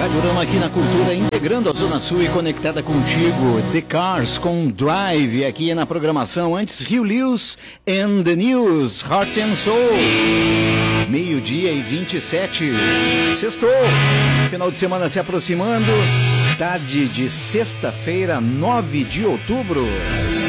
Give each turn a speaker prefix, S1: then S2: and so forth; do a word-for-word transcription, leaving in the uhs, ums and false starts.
S1: Radiorama aqui na Cultura, integrando a Zona Sul e conectada contigo. The Cars com Drive aqui na programação. Antes, Rio Lewis and the News, Heart and Soul. Meio-dia e vinte e sete. Sextou. Final de semana se aproximando. Tarde de sexta-feira, nove de outubro.